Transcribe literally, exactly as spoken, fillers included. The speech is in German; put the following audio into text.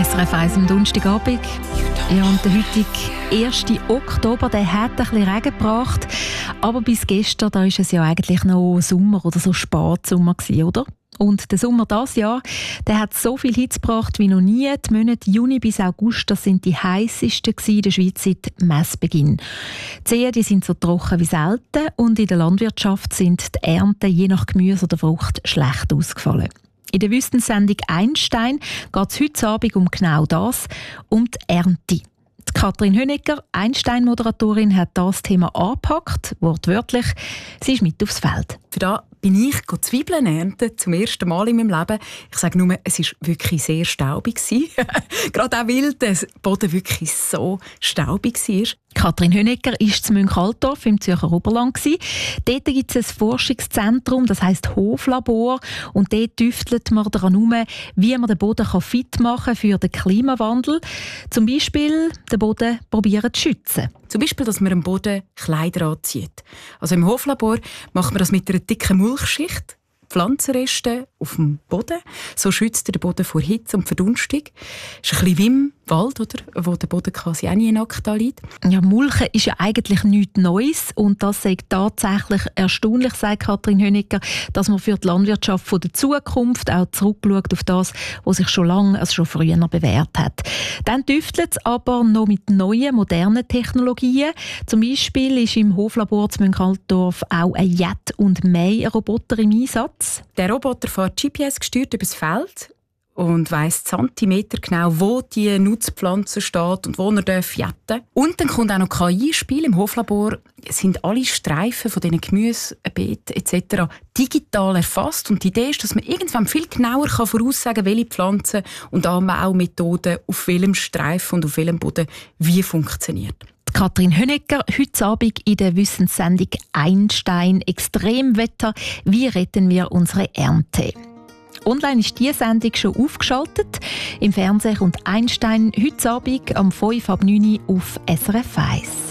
S R F eins am Donnerstagabend. Ja, und der heutige erste Oktober, der hat ein bisschen Regen gebracht. Aber bis gestern, da war es ja eigentlich noch Sommer oder so Spatsommer gewesen, oder? Und der Sommer dieses Jahr, der hat so viel Hitze gebracht wie noch nie. Die Monate Juni bis August, das sind die heissesten in der Schweiz seit Messbeginn. Die Seen, die sind so trocken wie selten und in der Landwirtschaft sind die Ernten je nach Gemüse oder Frucht schlecht ausgefallen. In der Wüstensendung «Einstein» geht es heute Abend um genau das, um die Ernte. Die Kathrin Hönecker, Einstein-Moderatorin, hat das Thema angepackt, wortwörtlich. Sie ist mit aufs Feld. Für da bin ich Zwiebeln ernten, zum ersten Mal in meinem Leben. Ich sage nur, es war wirklich sehr staubig. Gerade auch, weil der Boden wirklich so staubig war. Kathrin Hönecker war in Münchaltorf im Zürcher Oberland. Dort gibt es ein Forschungszentrum, das heisst Hoflabor. Und dort tüftelt man daran herum, wie man den Boden fit machen kann für den Klimawandel. Zum Beispiel den Boden probieren zu schützen. Zum Beispiel, dass man am Boden Kleider anzieht. Also im Hoflabor macht man das mit einer dicken Mulchschicht. Pflanzenreste auf dem Boden. So schützt er den Boden vor Hitze und Verdunstung. Das ist ein bisschen wie im Wald, oder? Wo der Boden quasi auch nie nackt da liegt. Ja, Mulchen ist ja eigentlich nichts Neues. Und das ist tatsächlich erstaunlich, sagt Kathrin Hönecker, dass man für die Landwirtschaft von der Zukunft auch zurückschaut auf das, was sich schon lange, also schon früher bewährt hat. Dann tüftelt es aber noch mit neuen, modernen Technologien. Zum Beispiel ist im Hoflabor zu Münchaltorf auch ein Jet- und Mähroboter im Einsatz. Der Roboter fährt G P S gesteuert übers Feld und weiss Zentimeter genau, wo die Nutzpflanze steht und wo er jetten darf. Und dann kommt auch noch K I ins Spiel. Im Hoflabor sind alle Streifen von diesen Gemüsebeeten et cetera digital erfasst. Und die Idee ist, dass man irgendwann viel genauer voraussagen kann, welche Pflanzen und auch Methoden auf welchem Streifen und auf welchem Boden wie funktioniert. Kathrin Hönecker, heute Abend in der Wissenssendung «Einstein Extremwetter». Wie retten wir unsere Ernte? Online ist diese Sendung schon aufgeschaltet. Im Fernsehen kommt «Einstein» heute Abend um fünf ab neun auf S R F eins.